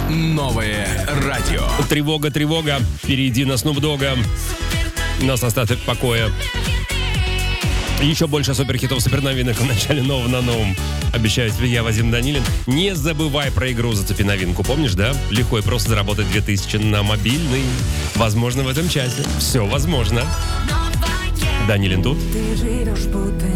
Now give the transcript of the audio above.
Новое радио. Тревога, тревога. Перейди на Snoop Dogg. Нас оставит покоя. Еще больше суперхитов, суперновинок в начале нового на новом. Обещаю тебе я, Вадим Данилин. Не забывай про игру «Зацепи новинку». Помнишь, да? Легко и просто заработать 2000 на мобильный. Возможно, в этом часе. Все возможно. Данилин тут. Ты живешь, будто